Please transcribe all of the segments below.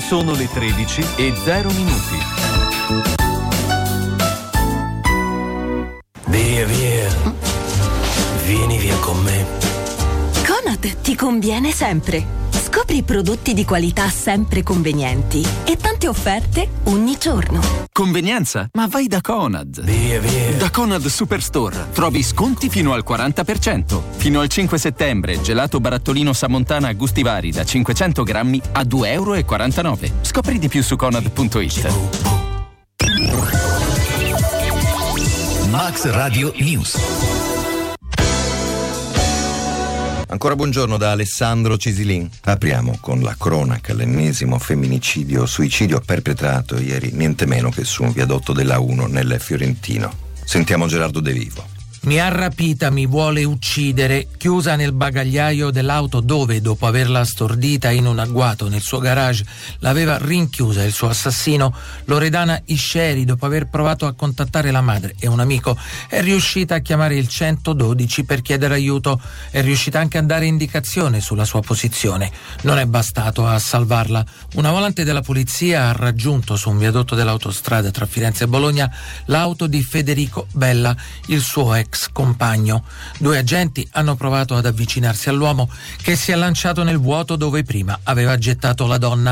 Sono le 13:00. Via. Vieni via con me. Conad ti conviene sempre. Scopri prodotti di qualità sempre convenienti e tante offerte ogni giorno. Convenienza? Ma vai da Conad. Via. Da Conad Superstore trovi sconti fino al 40%. Fino al 5 settembre gelato barattolino Samontana a gusti vari da 500 grammi a €2,49. Scopri di più su conad.it. Max Radio News. Ancora buongiorno da Alessandro Cisilin. Apriamo con la cronaca, l'ennesimo suicidio perpetrato ieri niente meno che su un viadotto della A1 nel Fiorentino. Sentiamo Gerardo De Vivo. Mi ha rapita, mi vuole uccidere, chiusa nel bagagliaio dell'auto dove, dopo averla stordita in un agguato nel suo garage, l'aveva rinchiusa il suo assassino. Loredana Isceri, dopo aver provato a contattare la madre e un amico, è riuscita a chiamare il 112 per chiedere aiuto. È riuscita anche a dare indicazione sulla sua posizione. Non è bastato a salvarla. Una volante della polizia ha raggiunto su un viadotto dell'autostrada tra Firenze e Bologna l'auto di Federico Bella, il suo ex compagno. 2 agenti hanno provato ad avvicinarsi all'uomo che si è lanciato nel vuoto dove prima aveva gettato la donna.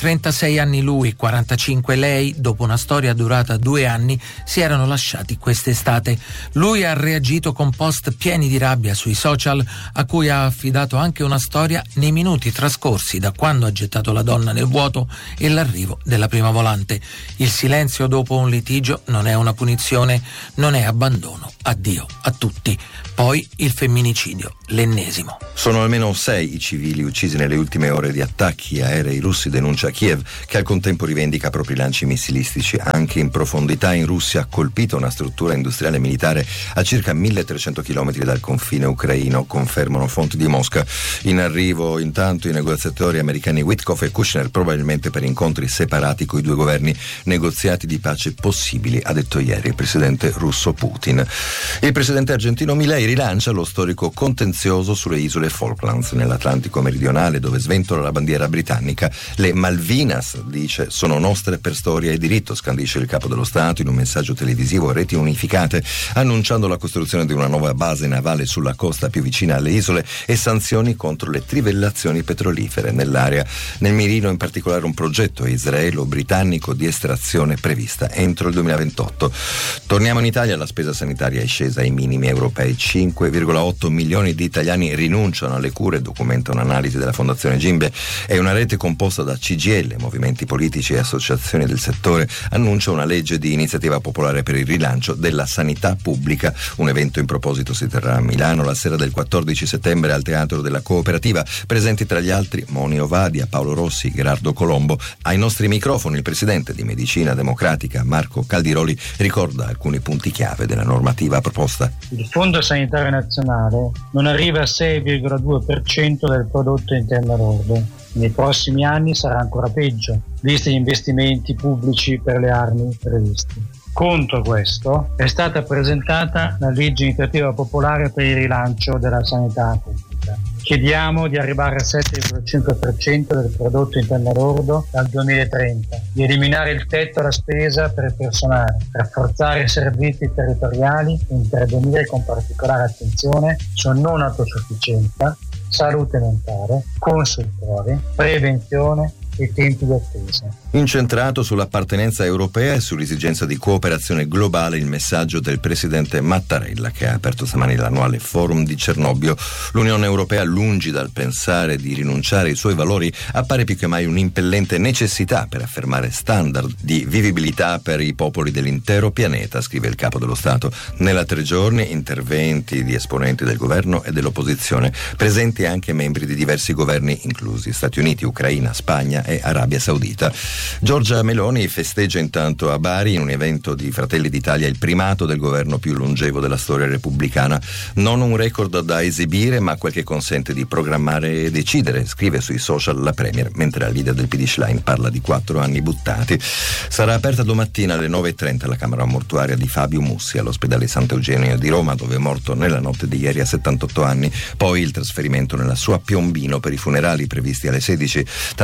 36 anni lui, 45 lei. Dopo una storia durata 2 anni si erano lasciati quest'estate. Lui ha reagito con post pieni di rabbia sui social, a cui ha affidato anche una storia nei minuti trascorsi da quando ha gettato la donna nel vuoto e l'arrivo della prima volante. Il silenzio dopo un litigio non è una punizione, non è abbandono. Addio a tutti. Poi il femminicidio, l'ennesimo. Sono almeno 6 i civili uccisi nelle ultime ore di attacchi aerei russi, denuncia Kiev, che al contempo rivendica propri lanci missilistici anche in profondità in Russia. Ha colpito una struttura industriale militare a circa 1300 km dal confine ucraino, confermano fonti di Mosca. In arrivo intanto i negoziatori americani Witkoff e Kushner, probabilmente per incontri separati coi 2 governi, negoziati di pace possibili, ha detto ieri il presidente russo Putin. Il presidente argentino Milei rilancia lo storico contenzioso sulle isole Falklands nell'Atlantico meridionale, dove sventola la bandiera britannica. Le Malvinas, dice, sono nostre per storia e diritto, scandisce il capo dello Stato in un messaggio televisivo a reti unificate, annunciando la costruzione di una nuova base navale sulla costa più vicina alle isole e sanzioni contro le trivellazioni petrolifere nell'area. Nel mirino in particolare un progetto israelo-britannico di estrazione prevista entro il 2028. Torniamo in Italia. La spesa sanitaria è scesa ai minimi europei. 5,8 milioni di italiani rinunciano alle cure, documenta un'analisi della Fondazione Gimbe. È una rete composta da CGIL, movimenti politici e associazioni del settore, annuncia una legge di iniziativa popolare per il rilancio della sanità pubblica. Un evento in proposito si terrà a Milano la sera del 14 settembre al Teatro della Cooperativa. Presenti tra gli altri Moni Ovadia, Paolo Rossi, Gerardo Colombo. Ai nostri microfoni il presidente di Medicina Democratica, Marco Caldiroli, ricorda alcuni punti chiave della normativa proposta. Il Fondo Sanitario Nazionale non arriva al 6,2% del prodotto interno lordo. Nei prossimi anni sarà ancora peggio, visti gli investimenti pubblici per le armi previsti. Contro questo è stata presentata la legge iniziativa popolare per il rilancio della sanità pubblica. Chiediamo di arrivare al 7,5% del prodotto interno lordo dal 2030, di eliminare il tetto alla spesa per il personale, rafforzare i servizi territoriali e intervenire con particolare attenzione su non autosufficienza, salute mentale, consultori, prevenzione e tempi di attesa. Incentrato sull'appartenenza europea e sull'esigenza di cooperazione globale il messaggio del presidente Mattarella, che ha aperto stamani l'annuale forum di Cernobbio. L'Unione Europea, lungi dal pensare di rinunciare ai suoi valori, appare più che mai un'impellente necessità per affermare standard di vivibilità per i popoli dell'intero pianeta, scrive il capo dello Stato. Nella 3 giorni interventi di esponenti del governo e dell'opposizione, presenti anche membri di diversi governi, inclusi Stati Uniti, Ucraina, Spagna e Arabia Saudita. Giorgia Meloni festeggia intanto a Bari, in un evento di Fratelli d'Italia, il primato del governo più longevo della storia repubblicana. Non un record da esibire, ma quel che consente di programmare e decidere, scrive sui social la Premier, mentre la leader del PD Schlein parla di 4 anni buttati. Sarà aperta domattina alle 9:30 la camera mortuaria di Fabio Mussi all'ospedale Sant'Eugenio di Roma, dove è morto nella notte di ieri a 78 anni. Poi il trasferimento nella sua Piombino per i funerali previsti alle 16. Tantissimi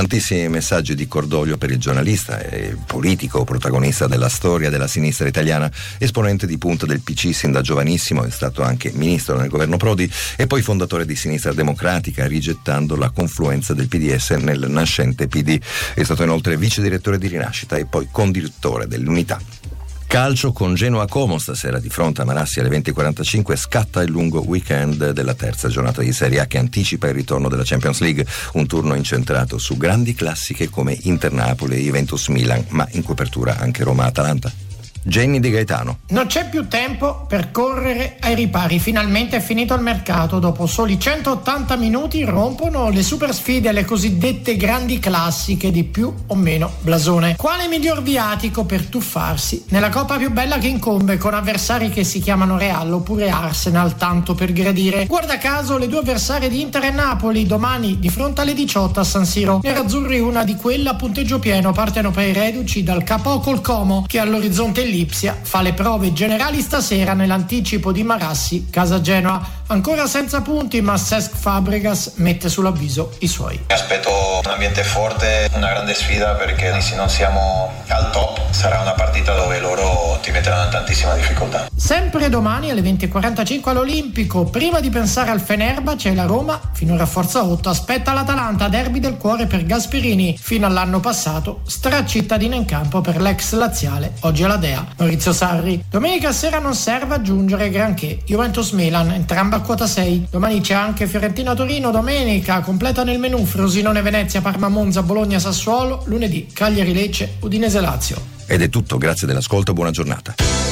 i messaggi di cordoglio per il giornalista e politico, protagonista della storia della sinistra italiana, esponente di punta del PC sin da giovanissimo, è stato anche ministro nel governo Prodi e poi fondatore di Sinistra Democratica, rigettando la confluenza del PDS nel nascente PD. È stato inoltre vice direttore di Rinascita e poi condirettore dell'Unità. Calcio con Genoa Como stasera di fronte a Marassi alle 20:45, scatta il lungo weekend della terza giornata di Serie A che anticipa il ritorno della Champions League, un turno incentrato su grandi classiche come Inter Napoli e Juventus Milan, ma in copertura anche Roma Atalanta. Jenny Di Gaetano. Non c'è più tempo per correre ai ripari, finalmente è finito il mercato, dopo soli 180 minuti rompono le super sfide, le cosiddette grandi classiche di più o meno blasone. Quale miglior viatico per tuffarsi nella coppa più bella che incombe, con avversari che si chiamano Real oppure Arsenal, tanto per gradire. Guarda caso le due avversarie di Inter e Napoli domani di fronte alle 18 a San Siro. Nerazzurri una di quelle a punteggio pieno partono per i reduci dal KO col Como che all'orizzonte Lipsia fa le prove generali stasera nell'anticipo di Marassi casa Genoa. Ancora senza punti, ma Cesc Fabregas mette sull'avviso i suoi. Aspetto un ambiente forte, una grande sfida, perché se non siamo al top sarà una partita dove loro ti metteranno in tantissima difficoltà. Sempre domani alle 20:45 all'Olimpico, prima di pensare al Fenerbahce, la Roma, finora a forza 8, aspetta l'Atalanta, derby del cuore per Gasperini, fino all'anno passato stracittadina in campo per l'ex laziale, oggi alla Dea, Maurizio Sarri. Domenica sera non serve aggiungere granché, Juventus Milan, entrambe a quota 6. Domani c'è anche Fiorentina Torino, domenica completano il menù Frosinone Venezia, Parma Monza, Bologna Sassuolo, lunedì Cagliari Lecce, Udinese Lazio. Ed è tutto, grazie dell'ascolto, buona giornata.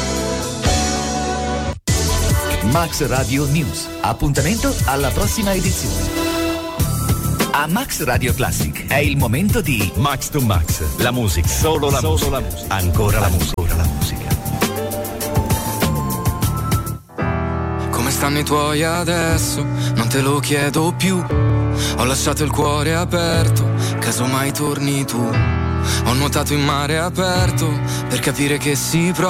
Max Radio News. Appuntamento alla prossima edizione. A Max Radio Classic è il momento di Max to Max, la musica, solo la musica, ancora la musica. Come stanno i tuoi adesso? Non te lo chiedo più. Ho lasciato il cuore aperto, caso mai torni tu. Ho nuotato in mare aperto per capire che si prova.